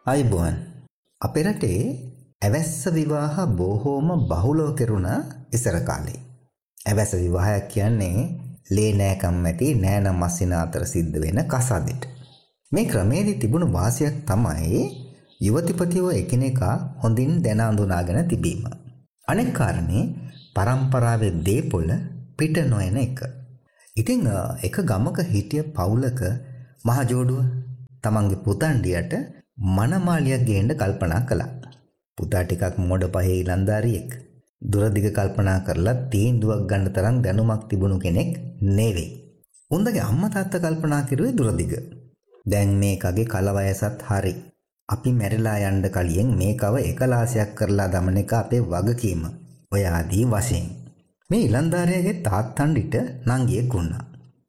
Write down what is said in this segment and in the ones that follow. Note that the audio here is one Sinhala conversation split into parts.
අයිබෝන් අපේ රටේ ඇවැස්ස විවාහ බොහෝම බහුලව කෙරුණ ඉස්සර කාලේ. ඇවැස්ස විවාහයක් කියන්නේ ලේ නෑකම් ඇති නෑනම් මස්සින අතර සිද්ධ වෙන කසාදෙට. මේ ක්‍රමේදී තිබුණු වාසියක් තමයි යුවතිපතියෝ එකිනෙකා හොඳින් දැන අඳුනාගෙන තිබීම. අනෙක් කාරණේ පරම්පරාවේ දේපොළ පිට නොයන එක. ඉතින් එක ගමක හිටිය පවුලක මහජෝඩුව තමන්ගේ පුතණ්ඩියට මනමාලියක් ගේන්න කල්පනා කළා. පුතා ටිකක් මොඩ පහේ ඉලන්දාරියෙක්. දුරදිග කල්පනා කරලා තීන්දුවක් ගන්න තරම් දැනුමක් තිබුණු කෙනෙක් නෙවෙයි. උන්දගේ අම්මා තාත්තා කල්පනා කරුවේ දුරදිග. දැන් මේකගේ කල වයසත් හරි. අපි මැරිලා යන්න කලින් මේකව එකලාසයක් කරලා දමන එක අපේ වගකීම. ඔය ආදී වශයෙන්. මේ ඉලන්දාරියගේ තාත්තණ්ඩිට නංගියෙක් වුණා.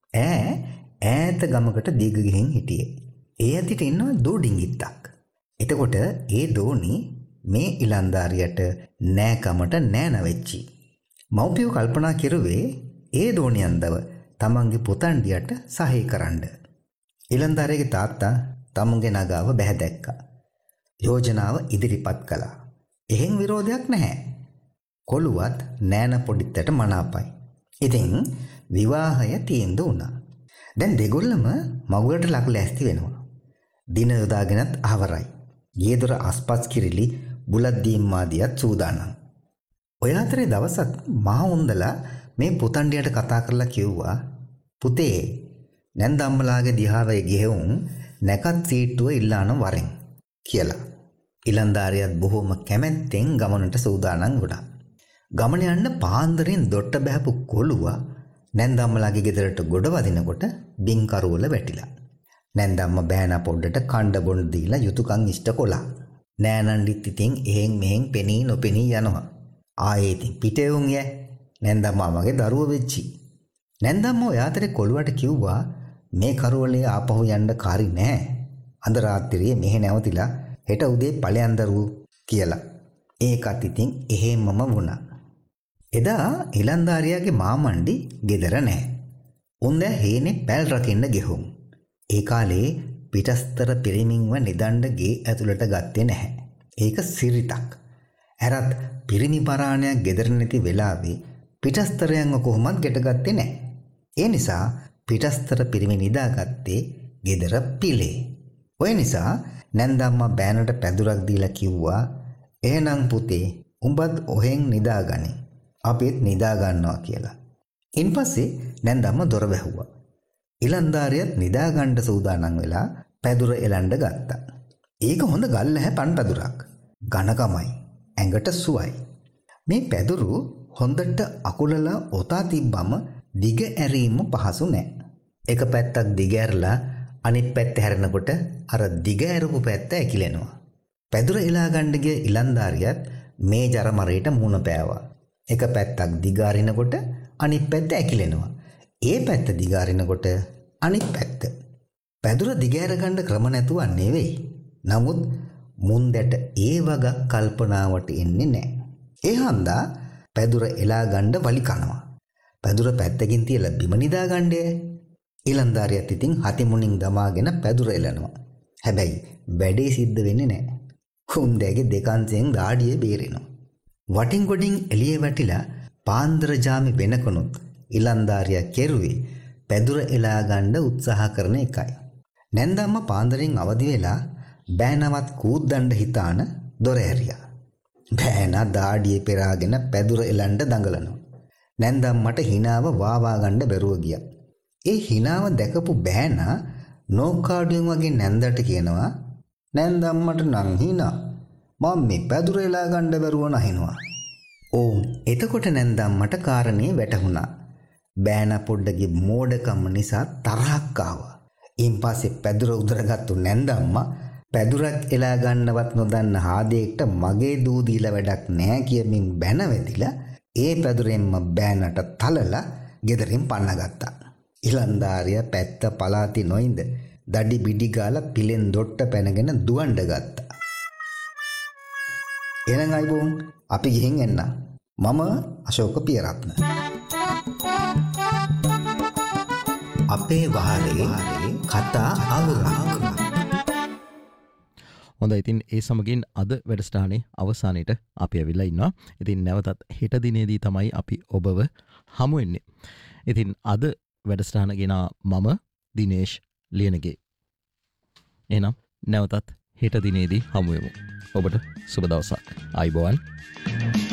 ඈත ගමකට දීග ගිහින් හිටියේ. ඒ ඇතිට ඉන්නවා දෝ ඩිංගිත්තක්. එතකොට ඒ දෝනි මේ ඉලන්දාරියට නෑකමට නෑන වෙච්චි. මව්පියෝ කල්පනා කෙරුවේ ඒ දෝනියන්දව තමන්ගේ පුතණ්ඩියට සහය කරන්න. ඉලන්දාරියගේ තාත්තා තමුන්ගේ නගාව බැහැ දැක්කා. යෝජනාව ඉදිරිපත් කළා. එහෙන් විරෝධයක් නැහැ. කොළුවත් නෑන පොඩිත්තට මනාපයි. ඉතින් විවාහය තීන්දුව වුණා. දැන් දෙගොල්ලම මගුලට ලක් ලෑස්ති වෙනවා. දින යොදාගෙනත් ආවරයි. ගේදොර අස්පස් කිරිලි බුලත් දීම්මාදියත් සූදානම්. ඔය අතරේ දවසක් මහවුන්දලා මේ පුතණ්ඩියට කතා කරලා කිව්වා පුතේ නැන්දම්මලාගේ දිහාවේ ගෙහුම් නැකත් සීට්ටුව ඉල්ලාන වරෙන් කියලා. ඉලන්දාරියත් බොහොම කැමැත්තෙන් ගමනට සූදානම් වුණා. ගමන යන්න පාන්දරෙන් දොට්ට බහැපු කොළුවා නැන්දම්මලාගේ ගෙදරට ගොඩ වදිනකොට බින්කරුවල වැටිලා. නැන්දම්ම බෑනා පොඩ්ඩට කණ්ඩ බොණ්ඩ දීලා යුතුයකම් ඉෂ්ට කොලා. නෑනන්ඩිත් ඉතින් එහෙන් මෙහෙන් පෙනී නොපෙනී යනවා. ආයේ ඉතින් පිටේවුන් යෑ. නැන්දම්මා මගේ දරුව වෙච්චි. නැන්දම්ම ඔය අතරේ කොළුවට කිව්වා මේ කරුවලේ ආපහු යන්න කාරි නෑ. අද රාත්‍රියේ මෙහෙ නැවතිලා හෙට උදේ ඵලයන් දරුවෝ කියලා. ඒකත් ඉතින් එහෙම්මම වුණා. එදා ඉලන්දාරියාගේ මාමණ්ඩි ගෙදර නෑ. උන් දැන් හේනේ පැල් රකින්න ගෙහුම්. ඒ කාලේ පිටස්තර පිරිමින්ව නිදණ්ඩ ගේ ඇතුළට ගත්තේ නැහැ. ඒක සිරිතක්. ඇරත් පිරිමි පරාණයක් ගෙදර නැති වෙලාවේ පිටස්තරයන්ව කොහොමත් ගෙට ගත්තේ නැහැ. ඒ නිසා පිටස්තර පිරිමි නිදාගත්තේ ගෙදර පිලේ. ඔය නිසා නැන්දම්මා බෑනට පැදුරක් දීලා කිව්වා එහෙනම් පුතේ උඹත් ඔහෙන් නිදාගනි. අපිත් නිදා ගන්නවා කියලා. ඉන්පස්සේ නැන්දම්ම දොර වැහුවා. ඉලන්දාරියත් නිදා ගන්න සූදානම් වෙලා පැදුර එලන්න ගත්තා. ඒක හොඳ ගල්ලැහැ පන් පැදුරක්. ඝනකමයි. ඇඟට සුවයි. මේ පැදුරු හොඳට අකුලලා ඔතා තිබ්බම දිග ඇරීම පහසු නෑ. එක පැත්තක් දිග ඇරලා අනිත් පැත්ත හැරෙනකොට අර දිග ඇරපු පැත්ත ඇකිලෙනවා. පැදුර එලා ගන්න ගිය ඉලන්දාරියත් මේ ජරමරේට මුණ පෑවා. එක පැත්තක් දිගාරිනකොට අනිත් පැත්ත ඇකිලෙනවා. ඒ පැත්ත දිගාරිනකොට අනිත් පැත්ත. පැදුර දිගෑර ගන්න ක්‍රම නැතුව නෙවෙයි. නමුත් මුන්දට ඒ වගක් කල්පනාවට එන්නේ නැහැ. ඒ හන්දා පැදුර එලා ගන්න වලි කනවා. පැදුර පැත්තකින් තියලා බිම නිදා ගන්නේ. ඉලන්දාරියත් ඉතින් හති මුණින් දමාගෙන පැදුර එලනවා. හැබැයි වැඩේ සිද්ධ වෙන්නේ නැහැ. හුන්දෑගේ දෙකන්සෙන් දාඩිය බේරෙනවා. වටින් ගොඩින් එළිය වැටිලා පාන්දර ජාමි වෙනකොනුත් ඉලන්දාරියා කෙරුවේ පැදුර එලා ගන්න උත්සාහ කරන එකයි. නැන්දම්ම පාන්දරින් අවදි වෙලා බෑනවත් කූද්දන්න හිතාන දොර ඇරියා. බෑනා දාඩියේ පෙරාගෙන පැදුර එලන්න දඟලනවා. නැන්දම්මට හිනාව වාවා ගන්න බැරුව ගියා. ඒ හිනාව දැකපු බෑනා නෝකාඩුවෙන් වගේ නැන්දට කියනවා නැන්දම්මට නම් හිනා මම මේ පැදුර එලා ගන්න බැරුව නැහිනවා. ඕම් එතකොට නැන්දම්මට කාරණේ වැටහුණා. බෑනා පොඩ්ඩගේ මෝඩකම නිසා තරහක් ආවා. ඊන්පස්සේ පැදුර උදරගත්තු නැන්දම්මා පැදුරක් එලා ගන්නවත් නොදන්න හාදේකට මගේ දූ දීලා වැඩක් නැහැ කියමින් බැන වැදිලා ඒ පැදුරෙන්ම බෑනට තලලා ගෙදරින් පන්නගත්තා. ඉලන්දාරියා පැත්ත පලාති නොයින්ද දඩි බිඩි ගාලා පිලෙන් දොට්ට පැනගෙන දුවන්න ගත්තා. එහෙනම් අයිබෝන් අපි ගිහින් එන්න. මම අශෝක පියරත්න. අපේ වහලේ කතා අවුරක්. හොඳයි ඉතින් ඒ සමගින් අද වැඩසටහනේ අවසානයේට අපි ඇවිල්ලා ඉන්නවා. ඉතින් නැවතත් හෙට දිනේදී තමයි අපි ඔබව හමු වෙන්නේ. ඉතින් අද වැඩසටහන ගෙනා මම දිනේෂ් ලියනගේ. එහෙනම් නැවතත් හෙට දිනේදී හමු වෙමු. ඔබට සුබ දවසක්. ආයුබෝවන්.